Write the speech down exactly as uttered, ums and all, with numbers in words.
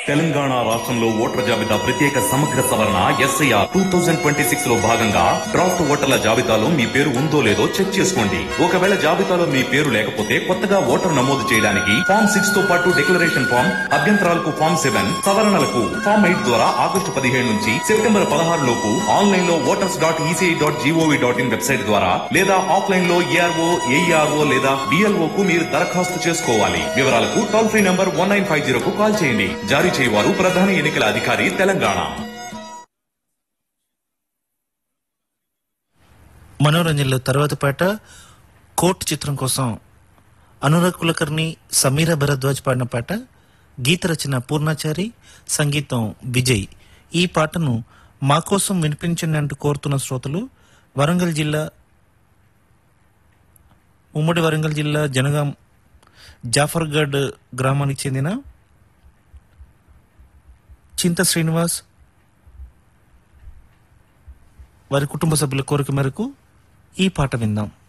తెలంగాణ రాష్ట్రంలో ఓటర్ల జాబితా ప్రత్యేక సమగ్ర సవరణ SIR two thousand twenty six లో భాగంగా డ్రాఫ్ట్ ఓటర్ల జాబితాలో మీ పేరు ఉందో లేదో చెక్ చేసుకోండి. ఒకవేళ జాబితాలో మీ పేరు లేకపోతే కొత్తగా ఓటర్ నమోదు చేయడానికి ఫామ్ సిక్స్ తో పాటు డిక్లరేషన్ ఫామ్, అభ్యంతరాలకు ఫామ్ సెవెన్, సవరణలకు ఫామ్ ఎయిట్ ద్వారా ఆగస్టు పదిహేడు నుంచి సెప్టెంబర్ పదహారు లోపు ఆన్లైన్ లో voters dot ECI dot GOV dot in website ద్వారా లేదా ఆఫ్లైన్ లో ఏఆర్ఓ, ఏఈఆర్ఓ లేదా బిఎల్ఓ కు మీరు దరఖాస్తు చేసుకోవాలి. వివరాలకు toll free number one nine five zero కు కాల్ చేయండి. జారీ చేయవారు ప్రధాన ఎన్నికల అధికారి తెలంగాణ. మనోరంజన్లో తర్వాత పాట కోర్టు చిత్రం కోసం అనురాగ్ కులకర్ణి, సమీర భరద్వాజ్ పాడిన పాట. గీత రచన పూర్ణాచారి, సంగీతం విజయ్. ఈ పాటను మా కోసం వినిపించండి అంటూ కోరుతున్న శ్రోతలు వరంగల్ జిల్లా, ఉమ్మడి వరంగల్ జిల్లా జనగాం జాఫర్గఢ్ గ్రామానికి చెందిన చింత శ్రీనివాస్, వారి కుటుంబ సభ్యుల కోరిక మేరకు ఈ పాట విందాం.